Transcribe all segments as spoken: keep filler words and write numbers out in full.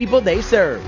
people they serve.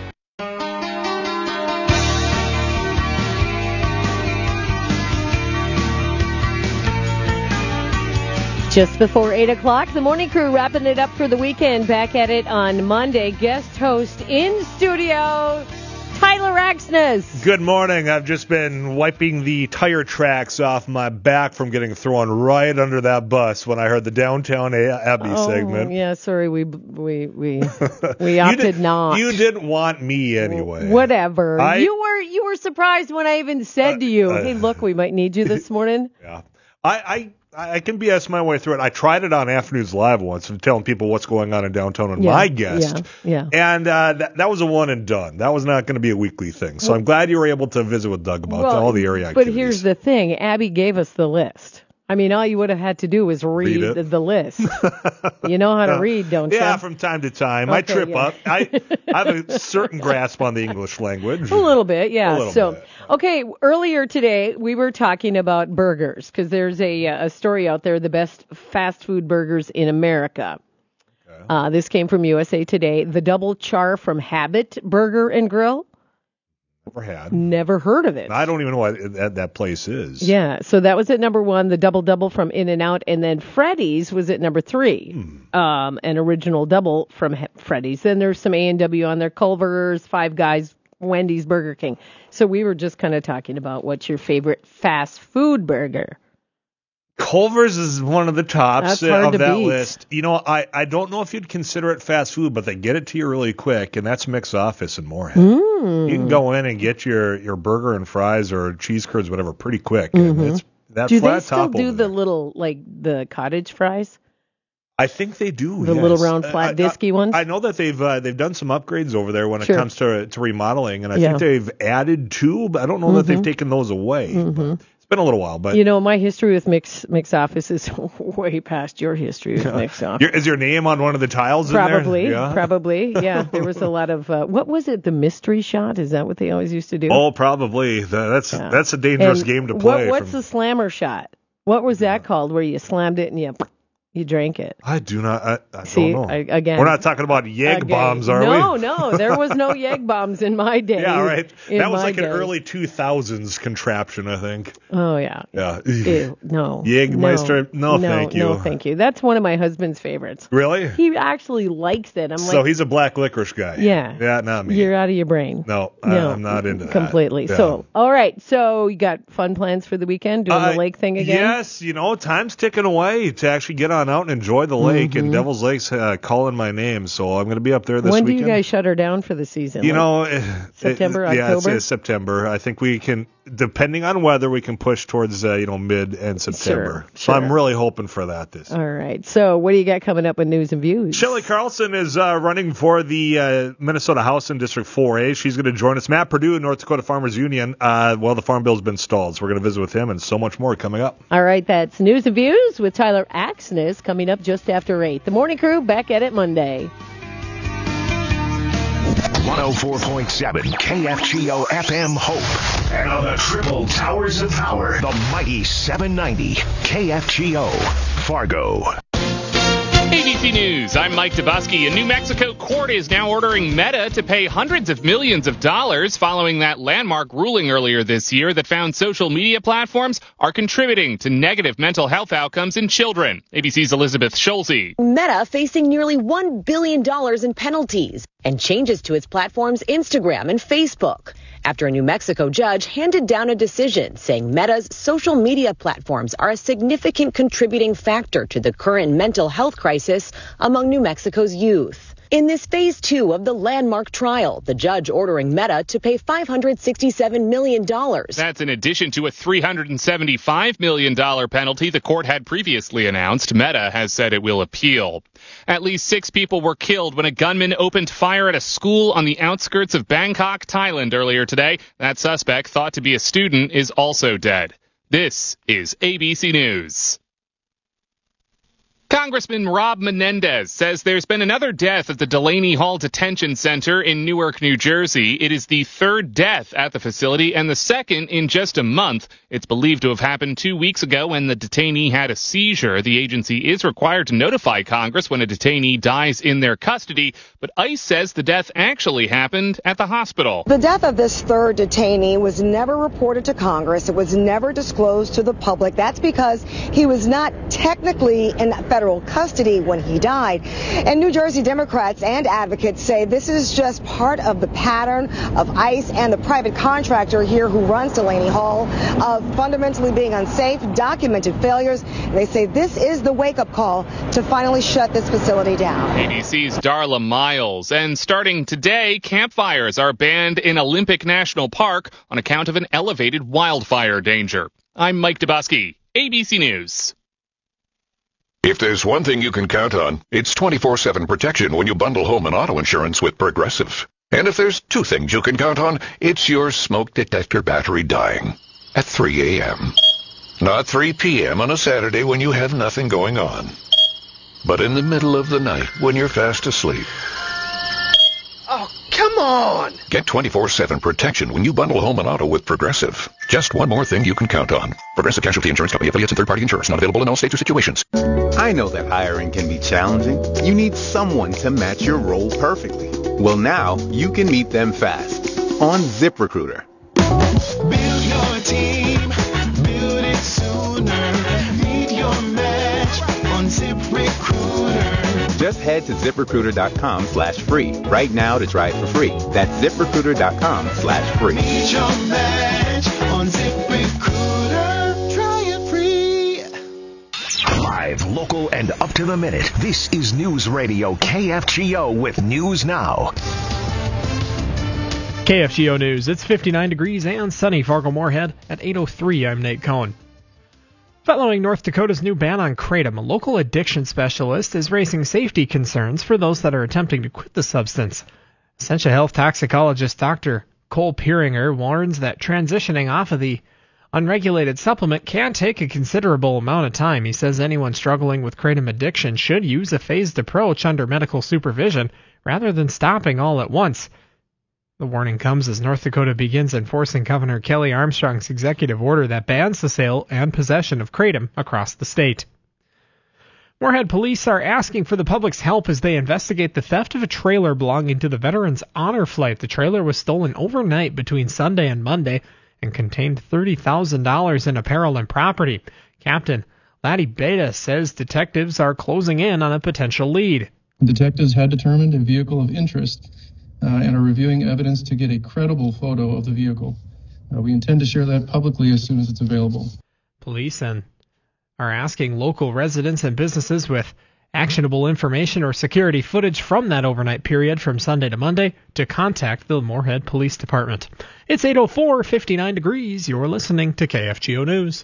Just before eight o'clock, the morning crew wrapping it up for the weekend. Back at it on Monday. Guest host in studio, Tyler Axness. Good morning. I've just been wiping the tire tracks off my back from getting thrown right under that bus when I heard the Downtown Abbey oh, segment. Yeah, sorry, we we we we opted you did, not. You didn't want me anyway. Whatever. I, you were you were surprised when I even said uh, to you, uh, "Hey, look, we might need you this morning." Yeah, I. I I can B S my way through it. I tried it on Afternoons Live once, telling people what's going on in downtown and yeah, my guest. Yeah, yeah. And uh, that, that was a one and done. That was not going to be a weekly thing. So well, I'm glad you were able to visit with Doug about well, all the area activities. But here's the thing. Abby gave us the list. I mean, all you would have had to do was read, read the, the list. You know how to read, don't you? Yeah, from time to time. Okay, I trip yeah. up. I, I have a certain grasp on the English language. A little bit, yeah. A little so, bit. Okay, earlier today we were talking about burgers because there's a, a story out there, the best fast food burgers in America. Okay. Uh, this came from U S A Today. The Double Char from Habit Burger and Grill. Never had. Never heard of it. I don't even know what that, that place is. Yeah, so that was at number one, the Double Double from In-N-Out, and then Freddy's was at number three, hmm. um, an original double from he- Freddy's. Then there's some A and W on there, Culver's, Five Guys, Wendy's, Burger King. So we were just kind of talking about what's your favorite fast food burger. Culver's is one of the tops That's hard of to that beat. list. You know, I, I don't know if you'd consider it fast food, but they get it to you really quick, and that's Mick's Office in Moorhead. Mm. You can go in and get your, your burger and fries or cheese curds, whatever, pretty quick. Mm-hmm. And it's that do flat they still top do over the there. little, like, the cottage fries? I think they do. The yes. little round flat I, disky I, ones? I know that they've uh, they've done some upgrades over there when sure. it comes to to remodeling, and I yeah. think they've added two, but I don't know mm-hmm. that they've taken those away. Mm-hmm. It's been a little while, but you know, my history with Mick's Mick's Office is way past your history with Mick's Office. Your, is your name on one of the tiles probably, in there? Yeah. Probably, yeah. There was a lot of uh, what was it? The mystery shot? Is that what they always used to do? Oh, probably. That's yeah. that's a dangerous and game to play. What, what's from... the slammer shot? What was that called? Where you slammed it and you you drank it? I do not. I, I See, don't know. I, again, we're not talking about Yeg again, bombs, are no, we? No, no. There was no Yeg bombs in my day. Yeah, right. That was like day. an early two thousands contraption, I think. Oh yeah. Yeah. Ew, no. Jägermeister. No, no, thank you. No, thank you. That's one of my husband's favorites. Really? He actually likes it. I'm so like, he's a black licorice guy. Yeah. Yeah, not me. You're out of your brain. No, no I'm not into that. Completely. Yeah. So, all right. So you got fun plans for the weekend? Doing uh, the lake thing again? Yes. You know, time's ticking away to actually get on out and enjoy the lake. Mm-hmm. And Devil's Lake's uh, calling my name, so I'm going to be up there this when weekend. When do you guys shut her down for the season? You like know, September, it, yeah, October? Yeah, it's, it's September. I think we can, depending on weather, we can push towards, uh, you know, mid and September. Sure, so sure. I'm really hoping for that this year. All right. So what do you got coming up with news and views? Shelley Carlson is uh, running for the uh, Minnesota House in District four A. She's going to join us. Matt Purdue, North Dakota Farmers Union. Uh, well, the Farm Bill's been stalled, so we're going to visit with him and so much more coming up. All right. That's news and views with Tyler Axness coming up just after eight. The morning crew back at it Monday. one oh four point seven K F G O F M Hope. And on the triple towers of power, the mighty seven ninety K F G O Fargo. A B C News, I'm Mike Dubusky. A New Mexico court is now ordering Meta to pay hundreds of millions of dollars following that landmark ruling earlier this year that found social media platforms are contributing to negative mental health outcomes in children. A B C's Elizabeth Schulze. Meta facing nearly one billion dollars in penalties and changes to its platforms Instagram and Facebook after a New Mexico judge handed down a decision saying Meta's social media platforms are a significant contributing factor to the current mental health crisis among New Mexico's youth. In this phase two of the landmark trial, the judge ordering Meta to pay five hundred sixty-seven million dollars. That's in addition to a three hundred seventy-five million dollars penalty the court had previously announced. Meta has said it will appeal. At least six people were killed when a gunman opened fire at a school on the outskirts of Bangkok, Thailand earlier today. That suspect, thought to be a student, is also dead. This is A B C News. Congressman Rob Menendez says there's been another death at the Delaney Hall Detention Center in Newark, New Jersey. It is the third death at the facility and the second in just a month. It's believed to have happened two weeks ago when the detainee had a seizure. The agency is required to notify Congress when a detainee dies in their custody, but ICE says the death actually happened at the hospital. The death of this third detainee was never reported to Congress. It was never disclosed to the public. That's because he was not technically in federal custody when he died. And New Jersey Democrats and advocates say this is just part of the pattern of ICE and the private contractor here who runs Delaney Hall of fundamentally being unsafe, documented failures. They say this is the wake-up call to finally shut this facility down. A B C's Darla Miles. And starting today, campfires are banned in Olympic National Park on account of an elevated wildfire danger. I'm Mike Dubosky, A B C News. If there's one thing you can count on, it's twenty-four seven protection when you bundle home and auto insurance with Progressive. And if there's two things you can count on, it's your smoke detector battery dying at three a.m. Not three p.m. on a Saturday when you have nothing going on, but in the middle of the night when you're fast asleep. Oh, come on! Get twenty-four seven protection when you bundle home and auto with Progressive. Just one more thing you can count on. Progressive Casualty Insurance Company, affiliates and third-party insurers. Not available in all states or situations. I know that hiring can be challenging. You need someone to match your role perfectly. Well, now you can meet them fast on ZipRecruiter. Build your team. Build it sooner. Meet your match on ZipRecruiter. Just head to ZipRecruiter.com slash free right now to try it for free. That's ZipRecruiter.com slash free. Meet your match on ZipRecruiter. Try it free. Live, local, and up to the minute. This is News Radio K F G O with News Now. K F G O News. It's fifty-nine degrees and sunny. Fargo-Moorhead at eight oh three. I'm Nate Cohn. Following North Dakota's new ban on kratom, a local addiction specialist is raising safety concerns for those that are attempting to quit the substance. Essentia Health toxicologist Doctor Cole Pieringer warns that transitioning off of the unregulated supplement can take a considerable amount of time. He says anyone struggling with kratom addiction should use a phased approach under medical supervision rather than stopping all at once. The warning comes as North Dakota begins enforcing Governor Kelly Armstrong's executive order that bans the sale and possession of kratom across the state. Moorhead police are asking for the public's help as they investigate the theft of a trailer belonging to the Veterans Honor Flight. The trailer was stolen overnight between Sunday and Monday and contained thirty thousand dollars in apparel and property. Captain Laddie Beta says detectives are closing in on a potential lead. Detectives had determined a vehicle of interest Uh, and are reviewing evidence to get a credible photo of the vehicle. Uh, we intend to share that publicly as soon as it's available. Police and are asking local residents and businesses with actionable information or security footage from that overnight period from Sunday to Monday to contact the Moorhead Police Department. It's eight oh four, fifty-nine degrees. You're listening to K F G O News.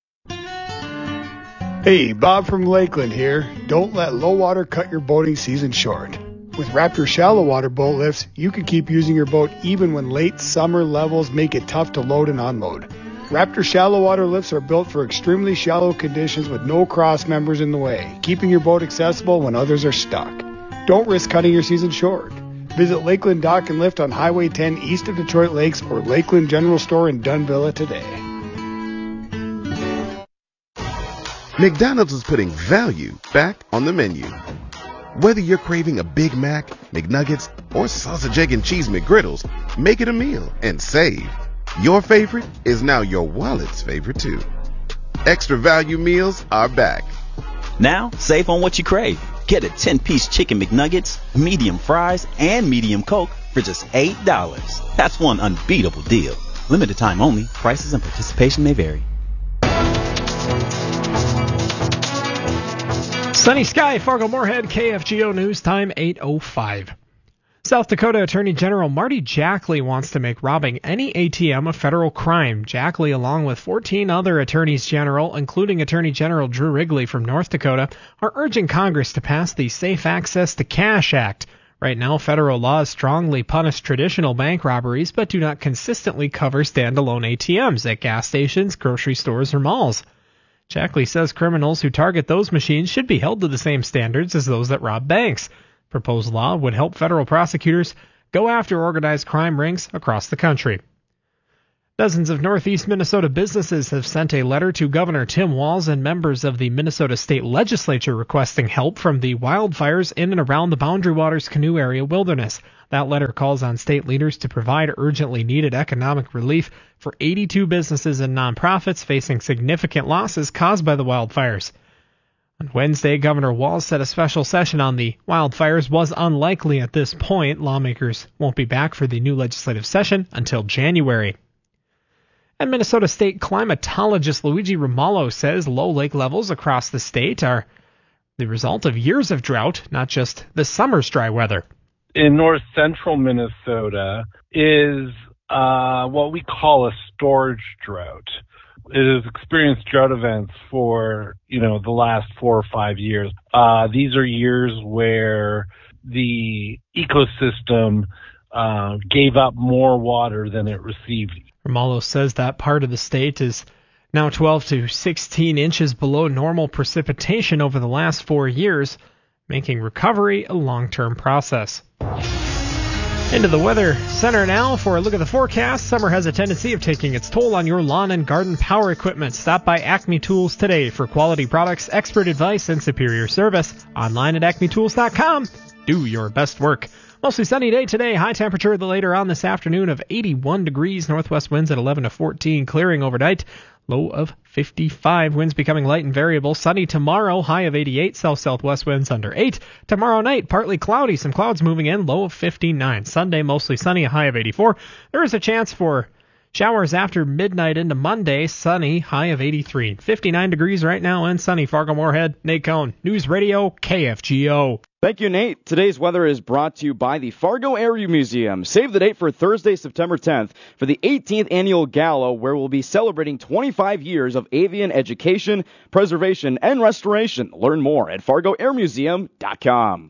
Hey, Bob from Lakeland here. Don't let low water cut your boating season short. With Raptor shallow water boat lifts, you can keep using your boat even when late summer levels make it tough to load and unload. Raptor shallow water lifts are built for extremely shallow conditions with no cross members in the way, keeping your boat accessible when others are stuck. Don't risk cutting your season short. Visit Lakeland Dock and Lift on Highway ten east of Detroit Lakes or Lakeland General Store in Dunvilla today. McDonald's is putting value back on the menu. Whether you're craving a Big Mac, McNuggets, or sausage, egg, and cheese McGriddles, make it a meal and save. Your favorite is now your wallet's favorite too. Extra value meals are back. Now, save on what you crave. Get a ten-piece chicken McNuggets, medium fries, and medium Coke for just eight dollars. That's one unbeatable deal. Limited time only. Prices and participation may vary. Sunny sky, Fargo-Moorhead, K F G O News time eight oh five. South Dakota Attorney General Marty Jackley wants to make robbing any A T M a federal crime. Jackley, along with fourteen other attorneys general, including Attorney General Drew Wrigley from North Dakota, are urging Congress to pass the Safe Access to Cash Act. Right now, federal laws strongly punish traditional bank robberies, but do not consistently cover standalone A T Ms at gas stations, grocery stores, or malls. Shackley says criminals who target those machines should be held to the same standards as those that rob banks. Proposed law would help federal prosecutors go after organized crime rings across the country. Dozens of northeast Minnesota businesses have sent a letter to Governor Tim Walz and members of the Minnesota State Legislature requesting help from the wildfires in and around the Boundary Waters Canoe Area wilderness. That letter calls on state leaders to provide urgently needed economic relief for eighty-two businesses and nonprofits facing significant losses caused by the wildfires. On Wednesday, Governor Walz said a special session on the wildfires was unlikely at this point. Lawmakers won't be back for the new legislative session until January. And Minnesota State climatologist Luigi Romalo says low lake levels across the state are the result of years of drought, not just the summer's dry weather. In north central Minnesota is uh, what we call a storage drought. It has experienced drought events for, you know, the last four or five years. Uh, these are years where the ecosystem uh, gave up more water than it received. Romalo says that part of the state is now twelve to sixteen inches below normal precipitation over the last four years, making recovery a long-term process. Into the Weather Center now for a look at the forecast. Summer has a tendency of taking its toll on your lawn and garden power equipment. Stop by Acme Tools today for quality products, expert advice, and superior service. Online at acme tools dot com. Do your best work. Mostly sunny day today. High temperature later on this afternoon of eighty-one degrees. Northwest winds at eleven to fourteen. Clearing overnight. Low of fifty-five. Winds becoming light and variable. Sunny tomorrow. High of eighty-eight. South-southwest winds under eight. Tomorrow night, partly cloudy. Some clouds moving in. Low of fifty-nine. Sunday, mostly sunny. A high of eighty-four. There is a chance for showers after midnight into Monday. Sunny. High of eighty-three. fifty-nine degrees right now and sunny. Fargo-Moorhead. Nate Cohn. News Radio K F G O. Thank you, Nate. Today's weather is brought to you by the Fargo Area Museum. Save the date for Thursday, September tenth for the eighteenth Annual Gala, where we'll be celebrating twenty-five years of avian education, preservation, and restoration. Learn more at fargo air museum dot com.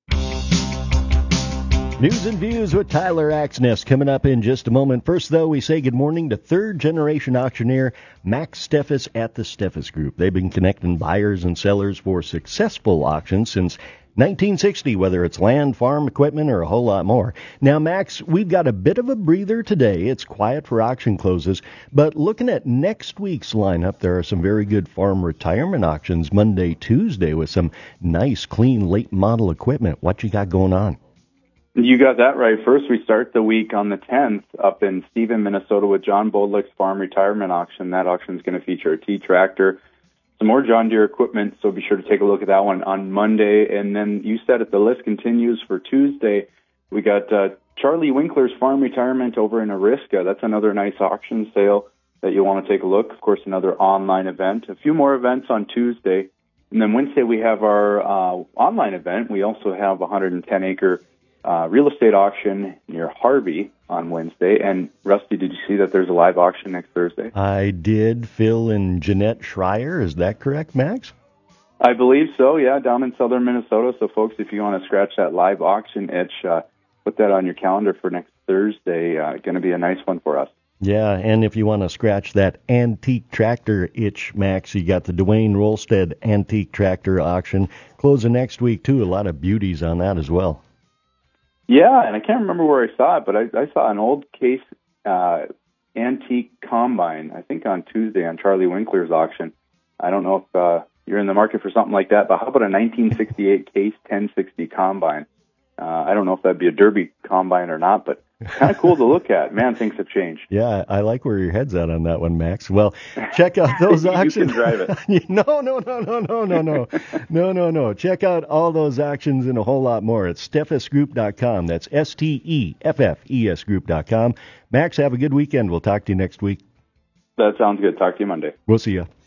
News and Views with Tyler Axness coming up in just a moment. First, though, we say good morning to third-generation auctioneer Max Steffes at the Steffes Group. They've been connecting buyers and sellers for successful auctions since nineteen sixty, whether it's land, farm, equipment, or a whole lot more. Now, Max, we've got a bit of a breather today. It's quiet for auction closes, but looking at next week's lineup, there are some very good farm retirement auctions Monday, Tuesday with some nice, clean, late model equipment. What you got going on? You got that right. First, we start the week on the tenth up in Stephen, Minnesota with John Bodlick's Farm Retirement Auction. That auction is going to feature a T-Tractor, some more John Deere equipment, so be sure to take a look at that one on Monday. And then you said it, the list continues for Tuesday. We got uh, Charlie Winkler's Farm Retirement over in Ariska. That's another nice auction sale that you want to take a look. Of course, another online event. A few more events on Tuesday. And then Wednesday we have our uh, online event. We also have a one hundred ten acre Uh, real estate auction near Harvey on Wednesday. And Rusty, did you see that there's a live auction next Thursday? I did. Phil and Jeanette Schreier. Is that correct, Max? I believe so, yeah, down in southern Minnesota. So, folks, if you want to scratch that live auction itch, uh, put that on your calendar for next Thursday. Uh, going to be a nice one for us. Yeah, and if you want to scratch that antique tractor itch, Max, you got the Dwayne Rolstead antique tractor auction closing next week, too. A lot of beauties on that as well. Yeah, and I can't remember where I saw it, but I, I saw an old Case uh, antique combine, I think on Tuesday on Charlie Winkler's auction. I don't know if uh, you're in the market for something like that, but how about a nineteen sixty-eight Case ten sixty combine? Uh, I don't know if that'd be a Derby combine or not, but kind of cool to look at. Man, things have changed. Yeah, I like where your head's at on that one, Max. Well, check out those auctions. You can drive it. no, no, no, no, no, no, no. No, no, no. Check out all those auctions and a whole lot more at steffes group dot com. That's S T E F F E S group dot com. Max, have a good weekend. We'll talk to you next week. That sounds good. Talk to you Monday. We'll see you.